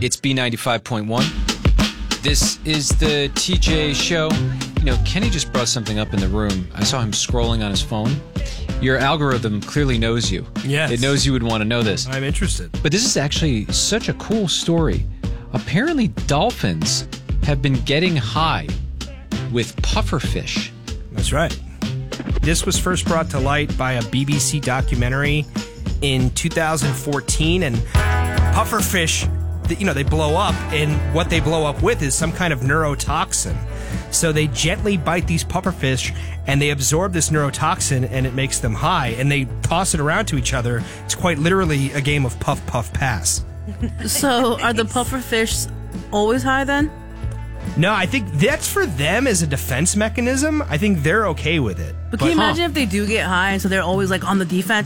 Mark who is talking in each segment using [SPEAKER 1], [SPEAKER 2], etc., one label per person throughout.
[SPEAKER 1] It's B95.1. This is the TJ Show. You know, Kenny just brought something up in the room. I saw him scrolling on his phone. Your algorithm clearly knows you.
[SPEAKER 2] Yes.
[SPEAKER 1] It knows you would want to know this.
[SPEAKER 2] I'm interested.
[SPEAKER 1] But this is actually such a cool story. Apparently, dolphins have been getting high with pufferfish.
[SPEAKER 2] That's right. This was first brought to light by a BBC documentary in 2014, and pufferfish, they blow up, and what they blow up with is some kind of neurotoxin. So they gently bite these pufferfish, and they absorb this neurotoxin, and it makes them high, and they toss it around to each other. It's quite literally a game of puff, puff, pass.
[SPEAKER 3] So are the pufferfish always high then?
[SPEAKER 2] No, I think that's for them as a defense mechanism. I think they're okay with it.
[SPEAKER 3] But can you imagine if they do get high and so they're always like on the defense?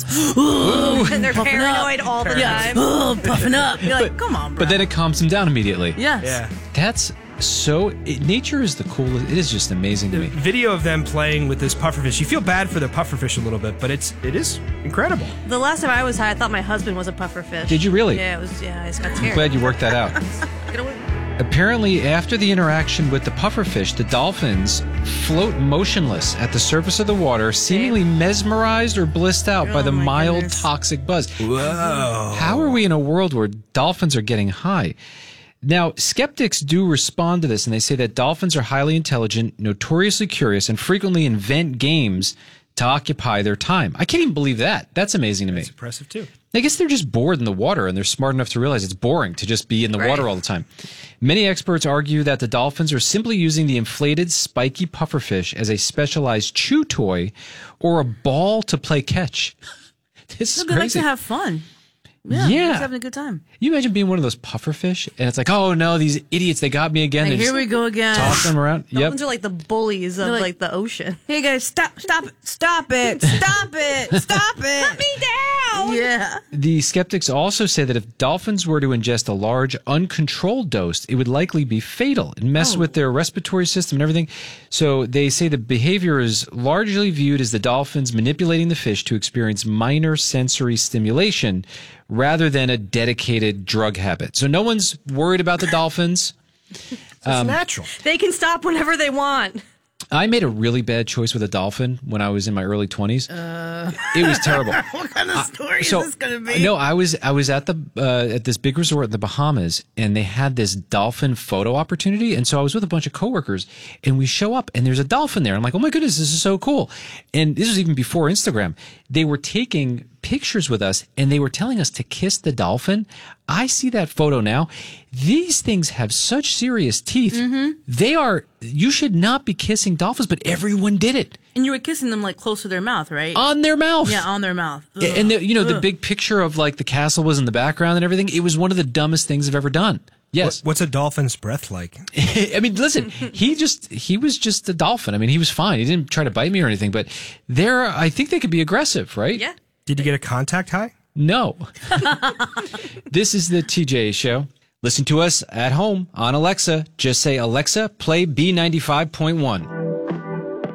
[SPEAKER 4] And they're paranoid all the time.
[SPEAKER 3] Puffing up. You're like, come on, bro.
[SPEAKER 1] But then it calms them down immediately.
[SPEAKER 3] Yes.
[SPEAKER 2] Yeah.
[SPEAKER 1] That's so... nature is the coolest. It is just amazing to me.
[SPEAKER 2] Video of them playing with this pufferfish. You feel bad for the pufferfish a little bit, but it is incredible.
[SPEAKER 4] The last time I was high, I thought my husband was a pufferfish.
[SPEAKER 1] Did you really?
[SPEAKER 4] Yeah, I just got
[SPEAKER 1] I'm
[SPEAKER 4] scared.
[SPEAKER 1] glad you worked that out.
[SPEAKER 4] Get away.
[SPEAKER 1] Apparently, after the interaction with the pufferfish, the dolphins float motionless at the surface of the water, seemingly mesmerized or blissed out by the
[SPEAKER 3] my
[SPEAKER 1] mild
[SPEAKER 3] goodness.
[SPEAKER 1] toxic buzz.
[SPEAKER 2] Whoa.
[SPEAKER 1] How are we in a world where dolphins are getting high? Now, skeptics do respond to this, and they say that dolphins are highly intelligent, notoriously curious, and frequently invent games to occupy their time. I can't even believe that. That's amazing to me.
[SPEAKER 2] It's impressive, too.
[SPEAKER 1] I guess they're just bored in the water, and they're smart enough to realize it's boring to just be in the water all the time. Many experts argue that the dolphins are simply using the inflated, spiky pufferfish as a specialized chew toy or a ball to play catch. This is
[SPEAKER 3] They like
[SPEAKER 1] crazy.
[SPEAKER 3] to have fun. Yeah.
[SPEAKER 1] Yeah.
[SPEAKER 3] Just having a good time.
[SPEAKER 1] You imagine being one of those pufferfish, and it's like, oh no, these idiots, they got me again.
[SPEAKER 3] Like,
[SPEAKER 1] They
[SPEAKER 3] here
[SPEAKER 1] just
[SPEAKER 3] we go again.
[SPEAKER 1] toss them around. Yep.
[SPEAKER 4] Dolphins are like the bullies of
[SPEAKER 3] They're
[SPEAKER 4] like the ocean.
[SPEAKER 3] Hey guys, stop it, stop it, stop it, stop it.
[SPEAKER 4] Let me down!
[SPEAKER 3] Yeah.
[SPEAKER 1] The skeptics also say that if dolphins were to ingest a large, uncontrolled dose, it would likely be fatal and mess with their respiratory system and everything. So they say the behavior is largely viewed as the dolphins manipulating the fish to experience minor sensory stimulation rather than a dedicated drug habit. So no one's worried about the dolphins.
[SPEAKER 2] It's natural.
[SPEAKER 4] They can stop whenever they want.
[SPEAKER 1] I made a really bad choice with a dolphin when I was in my early 20s. It was terrible.
[SPEAKER 3] What kind of story is this going to be?
[SPEAKER 1] No, I was at the at this big resort in the Bahamas, and they had this dolphin photo opportunity. And so I was with a bunch of coworkers, and we show up, and there's a dolphin there. I'm like, oh my goodness, this is so cool. And this was even before Instagram. They were taking pictures with us, and they were telling us to kiss the dolphin. I see that photo now. These things have such serious teeth. You should not be kissing dolphins, but everyone did it.
[SPEAKER 3] And you were kissing them like close to their mouth, right?
[SPEAKER 1] On their mouth.
[SPEAKER 3] Yeah, on their mouth.
[SPEAKER 1] And the big picture of like the castle was in the background and everything. It was one of the dumbest things I've ever done. Yes.
[SPEAKER 2] What's a dolphin's breath like?
[SPEAKER 1] I mean, listen, he was just a dolphin. I mean, he was fine. He didn't try to bite me or anything, but I think they could be aggressive, right?
[SPEAKER 4] Yeah.
[SPEAKER 2] Did you get a contact high?
[SPEAKER 1] No. This is the TJ Show. Listen to us at home on Alexa. Just say, Alexa, play B95.1.